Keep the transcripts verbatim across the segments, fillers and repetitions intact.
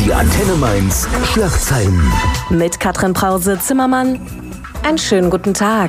Die Antenne Mainz Schlagzeilen. Mit Katrin Brause-Zimmermann. Einen schönen guten Tag.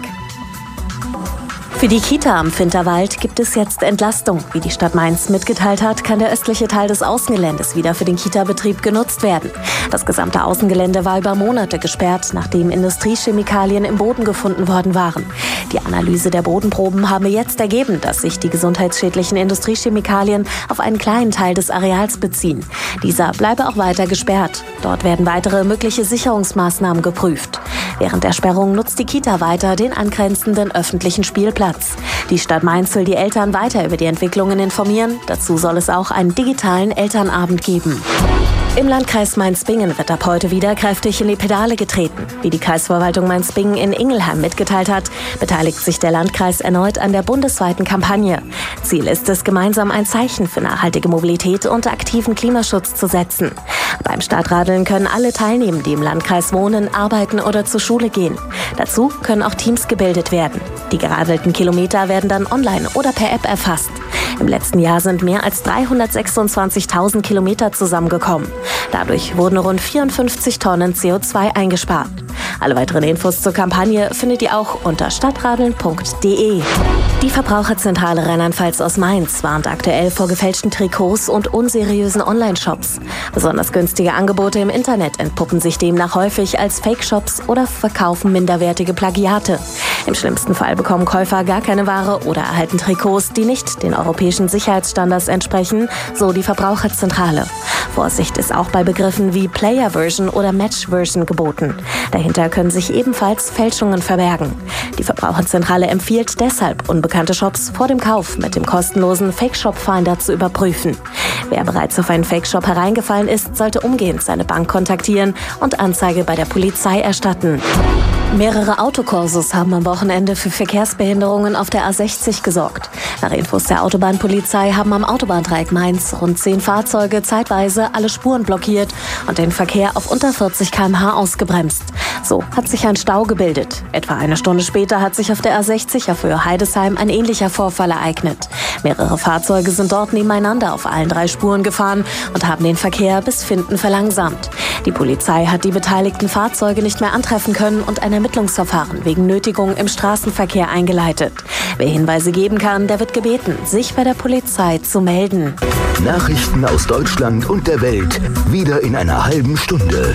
Für die Kita am Finterwald gibt es jetzt Entlastung. Wie die Stadt Mainz mitgeteilt hat, kann der östliche Teil des Außengeländes wieder für den Kita-Betrieb genutzt werden. Das gesamte Außengelände war über Monate gesperrt, nachdem Industriechemikalien im Boden gefunden worden waren. Die Analyse der Bodenproben habe jetzt ergeben, dass sich die gesundheitsschädlichen Industriechemikalien auf einen kleinen Teil des Areals beziehen. Dieser bleibe auch weiter gesperrt. Dort werden weitere mögliche Sicherungsmaßnahmen geprüft. Während der Sperrung nutzt die Kita weiter den angrenzenden öffentlichen Spielplatz. Die Stadt Mainz will die Eltern weiter über die Entwicklungen informieren. Dazu soll es auch einen digitalen Elternabend geben. Im Landkreis Mainz-Bingen wird ab heute wieder kräftig in die Pedale getreten. Wie die Kreisverwaltung Mainz-Bingen in Ingelheim mitgeteilt hat, beteiligt sich der Landkreis erneut an der bundesweiten Kampagne. Ziel ist es, gemeinsam ein Zeichen für nachhaltige Mobilität und aktiven Klimaschutz zu setzen. Beim Stadtradeln können alle teilnehmen, die im Landkreis wohnen, arbeiten oder zur Schule gehen. Dazu können auch Teams gebildet werden. Die geradelten Kilometer werden dann online oder per App erfasst. Im letzten Jahr sind mehr als dreihundertsechsundzwanzigtausend Kilometer zusammengekommen. Dadurch wurden rund vierundfünfzig Tonnen C O zwei eingespart. Alle weiteren Infos zur Kampagne findet ihr auch unter stadtradeln punkt de. Die Verbraucherzentrale Rheinland-Pfalz aus Mainz warnt aktuell vor gefälschten Trikots und unseriösen Online-Shops. Besonders günstige Angebote im Internet entpuppen sich demnach häufig als Fake-Shops oder verkaufen minderwertige Plagiate. Im schlimmsten Fall bekommen Käufer gar keine Ware oder erhalten Trikots, die nicht den europäischen Sicherheitsstandards entsprechen, so die Verbraucherzentrale. Vorsicht ist auch bei Begriffen wie Player-Version oder Match-Version geboten. Dahinter können sich ebenfalls Fälschungen verbergen. Die Verbraucherzentrale empfiehlt deshalb, unbekannte Shops vor dem Kauf mit dem kostenlosen Fake-Shop-Finder zu überprüfen. Wer bereits auf einen Fake-Shop hereingefallen ist, sollte umgehend seine Bank kontaktieren und Anzeige bei der Polizei erstatten. Mehrere Autokorsos haben am Wochenende für Verkehrsbehinderungen auf der A sechzig gesorgt. Nach Infos der Autobahnpolizei haben am Autobahndreieck Mainz rund zehn Fahrzeuge zeitweise alle Spuren blockiert und den Verkehr auf unter vierzig Kilometer pro Stunde ausgebremst. So hat sich ein Stau gebildet. Etwa eine Stunde später hat sich auf der A sechzig auf Höhe Heidesheim ein ähnlicher Vorfall ereignet. Mehrere Fahrzeuge sind dort nebeneinander auf allen drei Spuren gefahren und haben den Verkehr bis Finden verlangsamt. Die Polizei hat die beteiligten Fahrzeuge nicht mehr antreffen können und ein Ermittlungsverfahren wegen Nötigung im Straßenverkehr eingeleitet. Wer Hinweise geben kann, der wird gebeten, sich bei der Polizei zu melden. Nachrichten aus Deutschland und der Welt wieder in einer halben Stunde.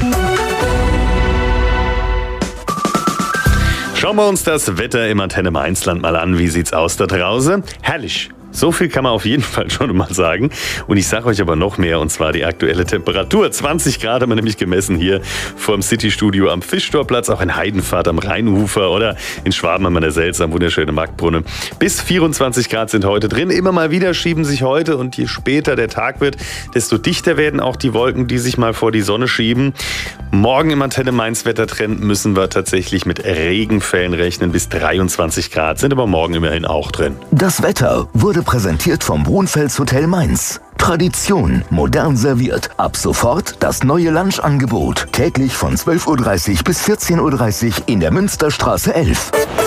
Schauen wir uns das Wetter im Antenne Mainzland mal an. Wie sieht's aus da draußen? Herrlich. So viel kann man auf jeden Fall schon mal sagen. Und ich sage euch aber noch mehr, und zwar die aktuelle Temperatur. zwanzig Grad haben wir nämlich gemessen hier vor dem Citystudio am Fischtorplatz, auch in Heidenfahrt am Rheinufer oder in Schwaben haben wir der seltsam wunderschöne Marktbrunnen. Bis vierundzwanzig Grad sind heute drin. Immer mal wieder schieben sich heute, und je später der Tag wird, desto dichter werden auch die Wolken, die sich mal vor die Sonne schieben. Morgen im Antenne Mainz Wettertrend müssen wir tatsächlich mit Regenfällen rechnen. Bis dreiundzwanzig Grad sind aber morgen immerhin auch drin. Das Wetter wurde präsentiert vom Brunfels Hotel Mainz. Tradition, modern serviert. Ab sofort das neue Lunchangebot. Täglich von zwölf Uhr dreißig bis vierzehn Uhr dreißig in der Münsterstraße elf.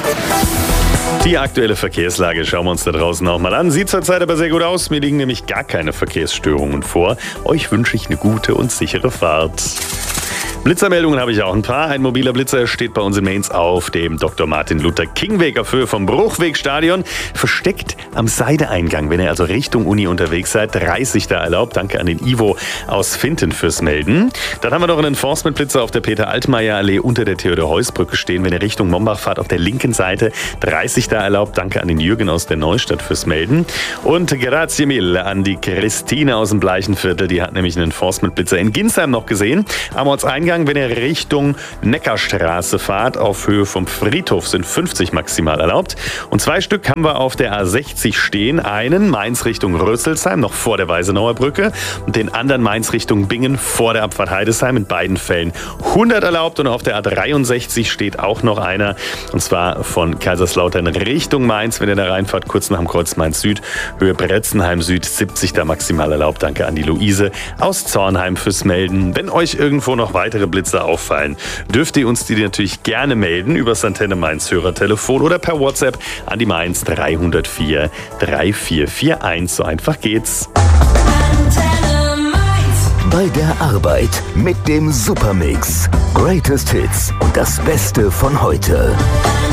Die aktuelle Verkehrslage schauen wir uns da draußen auch mal an. Sieht zurzeit aber sehr gut aus. Mir liegen nämlich gar keine Verkehrsstörungen vor. Euch wünsche ich eine gute und sichere Fahrt. Blitzermeldungen habe ich auch ein paar. Ein mobiler Blitzer steht bei uns in Mainz auf dem Doktor Martin Luther King Weg auf Höhe vom Bruchwegstadion. Versteckt am Seideeingang. Wenn ihr also Richtung Uni unterwegs seid, dreißig da erlaubt. Danke an den Ivo aus Finten fürs Melden. Dann haben wir noch einen Enforcement-Blitzer auf der Peter-Altmaier-Allee unter der Theodor-Heuss-Brücke stehen. Wenn ihr Richtung Mombach fahrt, auf der linken Seite, dreißig da erlaubt. Danke an den Jürgen aus der Neustadt fürs Melden. Und grazie mille an die Christine aus dem Bleichenviertel. Die hat nämlich einen Enforcement-Blitzer in Ginsheim noch gesehen. Am Ortseingang, wenn ihr Richtung Neckarstraße fahrt, auf Höhe vom Friedhof sind fünfzig maximal erlaubt. Und zwei Stück haben wir auf der A sechzig stehen. Einen Mainz Richtung Rüsselsheim, noch vor der Weisenauer Brücke. Und den anderen Mainz Richtung Bingen vor der Abfahrt Heidesheim. In beiden Fällen hundert erlaubt. Und auf der A dreiundsechzig steht auch noch einer. Und zwar von Kaiserslautern Richtung Mainz. Wenn ihr da reinfahrt, kurz nach dem Kreuz Mainz Süd, Höhe Bretzenheim Süd, siebzig da maximal erlaubt. Danke an die Luise aus Zornheim fürs Melden. Wenn euch irgendwo noch weitere Blitzer auffallen, dürft ihr uns die natürlich gerne melden über das Antenne Mainz Hörertelefon oder per WhatsApp an die Mainz drei null vier drei vier vier eins. So einfach geht's. bei der Arbeit mit dem Supermix. Greatest Hits und das Beste von heute.